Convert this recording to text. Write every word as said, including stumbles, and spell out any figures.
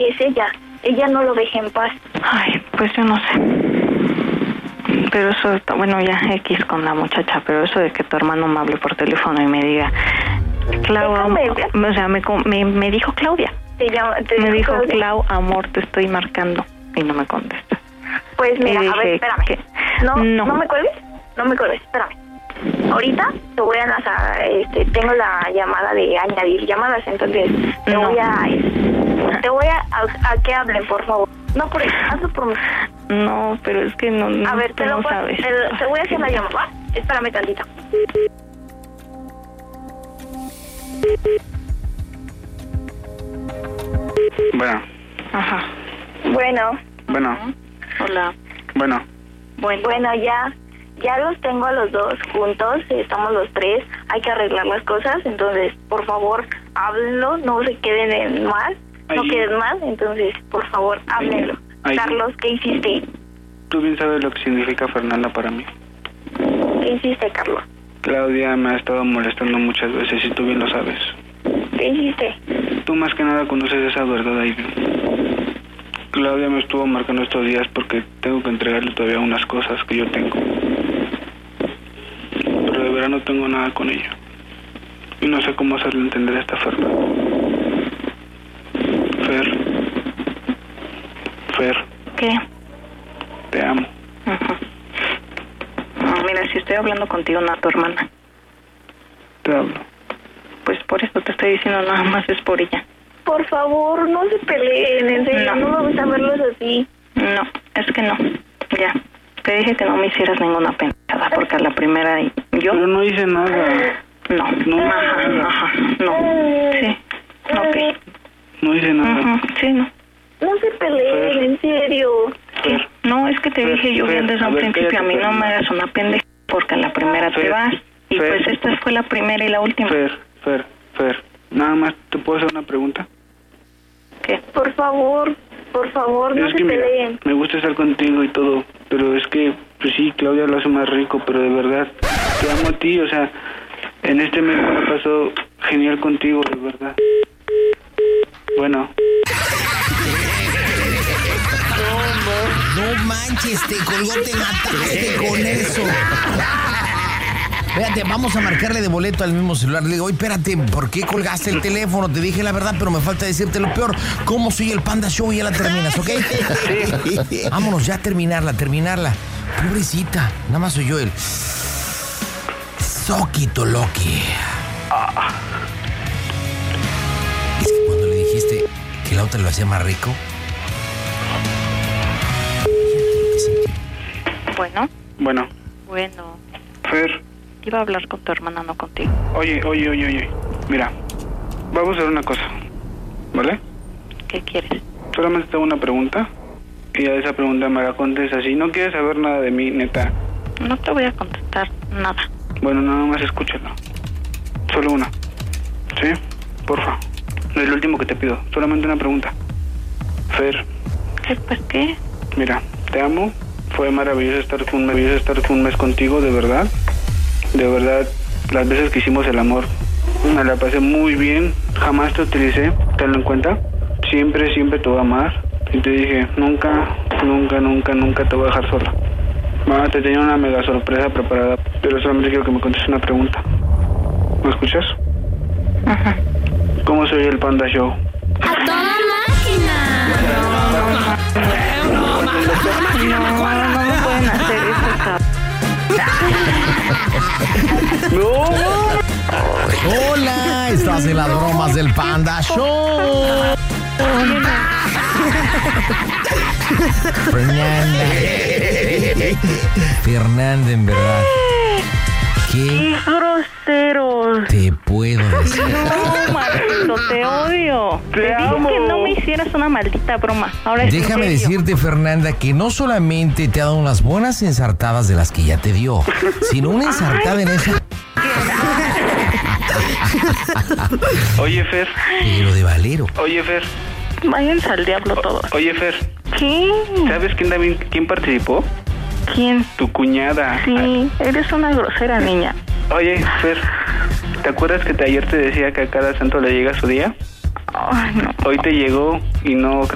es ella. Ella no lo deja en paz. Ay, pues yo no sé. Pero eso, está, bueno, ya X con la muchacha, pero eso de que tu hermano me hable por teléfono y me diga, Clau, amor, o sea, me, me, me dijo Claudia. Te llama, te me dijo, Claudia. Clau, amor, te estoy marcando. Y no me contesta. Pues mira, dije, a ver, espérame. ¿qué? No, no, no me cuelgues, no me cuelgues, espérame. Ahorita te voy a lanzar, este, tengo la llamada de añadir llamadas, entonces te no. voy a, te voy a, a, a que hablen, por favor. No, por eso, hazlo por mí. No, pero es que no, no a ver, te, lo no puedo, sabes. Te, te voy a hacer la llamada, ¿va? Espérame tantito. Bueno. Ajá. Bueno. Bueno. Hola. Bueno. Bueno, bueno, ya, ya los tengo a los dos juntos, estamos los tres, hay que arreglar las cosas, entonces, por favor, háblenlo, no se queden en mal, no Ay. queden mal, entonces, por favor, háblenlo. Ay. Carlos, ¿qué hiciste? Tú bien sabes lo que significa Fernanda para mí. ¿Qué hiciste, Carlos? Claudia me ha estado molestando muchas veces y tú bien lo sabes. ¿Qué hiciste? Tú más que nada conoces esa verdad, ahí. Claudia me estuvo marcando estos días porque tengo que entregarle todavía unas cosas que yo tengo. Pero de verdad no tengo nada con ella. Y no sé cómo hacerle entender a esta Fernanda. Fer. Fer. ¿Qué? Te amo. Ajá. No, mira, si estoy hablando contigo, no a tu hermana. Te hablo. Pues por eso te estoy diciendo, nada más es por ella. Por favor, no se peleen, en serio, no, no me gusta verlos así. No, es que no. Ya. Te dije que no me hicieras ninguna pendejada, porque a la primera yo... Pero no hice nada. No. No. Ajá, ajá. No. Sí. Ok. No hice nada. Ajá. Sí, no. No se peleen, Fer. en serio. ¿Qué? No, es que te Fer, dije yo Fer, bien desde a un ver, principio, a mí cállate, no me Fer. hagas una pendeja, porque a la primera te Fer, vas. Y Fer. pues esta fue la primera y la última. Fer, Fer, Fer. Nada más, ¿te puedo hacer una pregunta? ¿Qué? Por favor, por favor, no Es se que mira, peleen. me gusta estar contigo y todo, pero es que, pues sí, Claudia lo hace más rico, pero de verdad, te amo a ti, o sea, en este mes me ha pasado genial contigo, de verdad. Bueno. No manches, te colgó, te mataste con eso. Espérate, vamos a marcarle de boleto al mismo celular. Le digo, oye, espérate, ¿por qué colgaste el teléfono? Te dije la verdad, pero me falta decirte lo peor. ¿Cómo sigue el Panda Show? Y ya la terminas, ¿ok? Sí. Vámonos ya a terminarla, terminarla. Pobrecita, nada más soy yo el... Soquito Loki. Es que cuando le dijiste que la otra lo hacía más rico... Bueno. Bueno. Bueno. Fer. Iba a hablar con tu hermana, no contigo. Oye, oye, oye, oye. Mira, vamos a hacer una cosa, ¿vale? ¿Qué quieres? Solamente tengo una pregunta y a esa pregunta me la contestas. Si no quieres saber nada de mí, neta. No te voy a contestar nada. Bueno, nada más escúchalo. Solo una. ¿Sí? Porfa. Es lo último que te pido. Solamente una pregunta. Fer. ¿Qué? ¿Pues qué? Mira, te amo. Fue maravilloso estar un, maravilloso estar un mes contigo, de verdad. De verdad, las veces que hicimos el amor, me la pasé muy bien. Jamás te utilicé, tenlo en cuenta. Siempre, siempre te voy a amar. Y te dije, nunca, nunca, nunca, nunca te voy a dejar sola. Mamá, te tenía una mega sorpresa preparada, pero solamente quiero que me contestes una pregunta. ¿Me escuchas? Ajá. ¿Cómo soy el Panda Show? ¡A toda máquina! No, no me pueden hacer eso, cabrón. ¡No! Hola, estás en las bromas del Panda Show. Fernanda. Fernanda, en verdad. ¿Qué ¡Qué grosero! te puedo decir? No, maldito, te odio. Te Te amo. dije que no me hicieras una maldita broma. Ahora es en Déjame serio. decirte, Fernanda, que no solamente te ha dado unas buenas ensartadas de las que ya te dio, sino una ensartada en esa... Oye, Fer. Pero de valero. Oye, Fer. Váyanse al diablo todos. Oye, Fer. ¿Qué? ¿Sabes quién también quién participó? ¿Quién? Tu cuñada. Sí, eres una grosera niña. Oye, Fer, ¿te acuerdas que te, ayer te decía que a cada santo le llega su día? Ay, no. Hoy te llegó y no creo